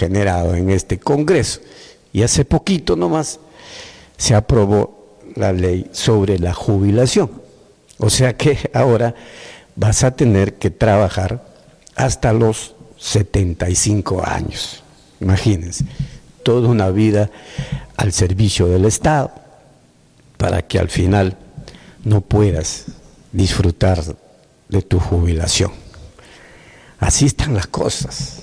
generado en este Congreso. Y hace poquito nomás se aprobó la ley sobre la jubilación. O sea que ahora vas a tener que trabajar hasta los 75 años. Imagínense, toda una vida al servicio del Estado para que al final no puedas disfrutar de tu jubilación. Así están las cosas.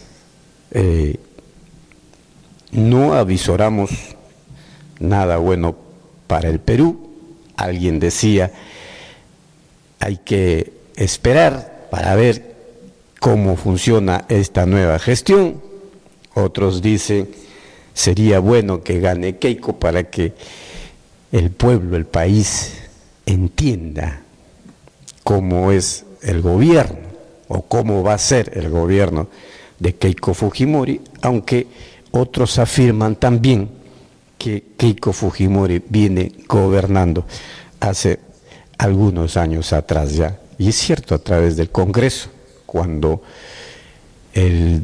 No avisoramos nada bueno para el Perú. Alguien decía, hay que esperar para ver cómo funciona esta nueva gestión. Otros dicen, sería bueno que gane Keiko para que el pueblo, el país, entienda cómo es el gobierno o cómo va a ser el gobierno de Keiko Fujimori, aunque otros afirman también que Keiko Fujimori viene gobernando hace algunos años atrás ya. Y es cierto, a través del Congreso, cuando el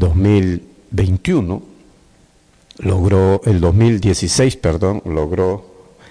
2016, logró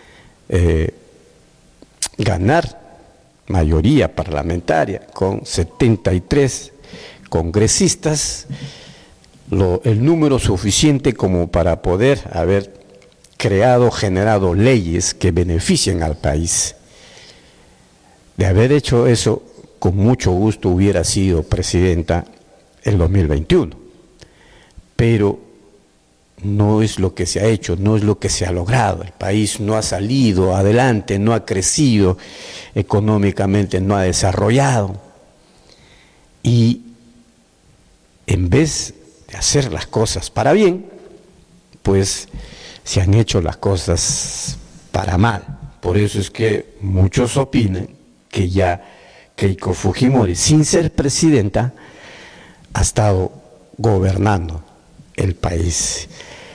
ganar mayoría parlamentaria con 73 congresistas, el número suficiente como para poder haber generado leyes que beneficien al país. De haber hecho eso, con mucho gusto hubiera sido presidenta el 2021, pero no es lo que se ha hecho, no es lo que se ha logrado. El país no ha salido adelante, no ha crecido económicamente, no ha desarrollado. Y en vez de hacer las cosas para bien, pues se han hecho las cosas para mal. Por eso es que muchos opinan que ya Keiko Fujimori, sin ser presidenta, ha estado gobernando el país.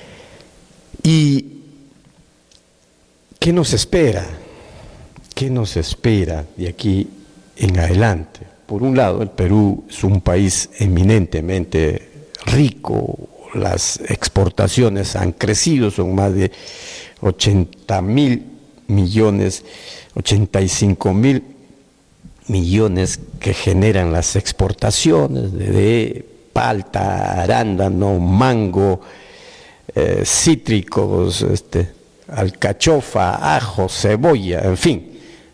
¿Y qué nos espera? ¿Qué nos espera de aquí en adelante? Por un lado, el Perú es un país eminentemente rico, las exportaciones han crecido, son más de 80.000 millones, 85.000 millones que generan las exportaciones de palta, arándano, mango, cítricos, alcachofa, ajo, cebolla, en fin.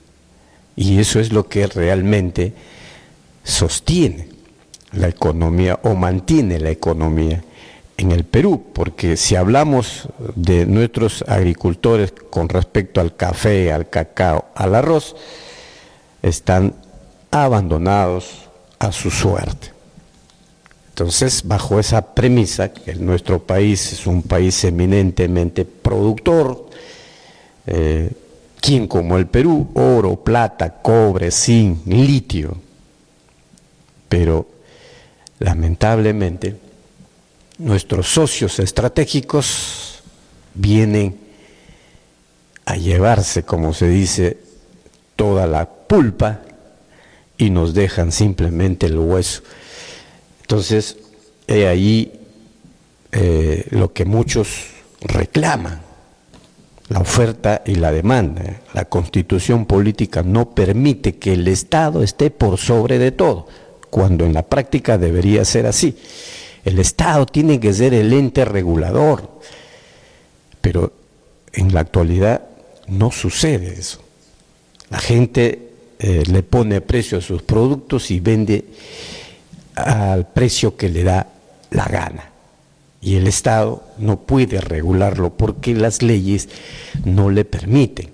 Y eso es lo que realmente sostiene la economía o mantiene la economía en el Perú, porque si hablamos de nuestros agricultores con respecto al café, al cacao, al arroz, están abandonados a su suerte. Entonces, bajo esa premisa, que nuestro país es un país eminentemente productor, ¿quién como el Perú? Oro, plata, cobre, zinc, litio. Pero, lamentablemente, nuestros socios estratégicos vienen a llevarse, como se dice, toda la pulpa y nos dejan simplemente el hueso. Entonces, he ahí lo que muchos reclaman, la oferta y la demanda. La Constitución política no permite que el Estado esté por sobre de todo, cuando en la práctica debería ser así. El Estado tiene que ser el ente regulador, pero en la actualidad no sucede eso. La gente le pone precio a sus productos y vende al precio que le da la gana. Y el Estado no puede regularlo porque las leyes no le permiten.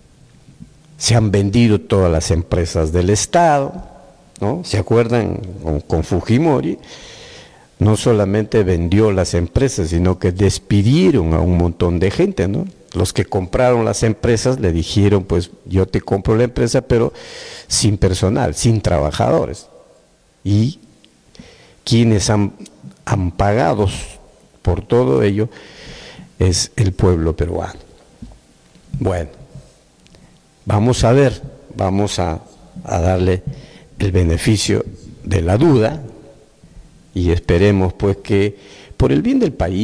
Se han vendido todas las empresas del Estado, ¿no? ¿Se acuerdan con Fujimori? No solamente vendió las empresas, sino que despidieron a un montón de gente, ¿no? Los que compraron las empresas le dijeron, pues yo te compro la empresa, pero sin personal, sin trabajadores. Y quienes han pagado por todo ello es el pueblo peruano. Bueno, vamos a ver, vamos a darle el beneficio de la duda y esperemos pues que por el bien del país,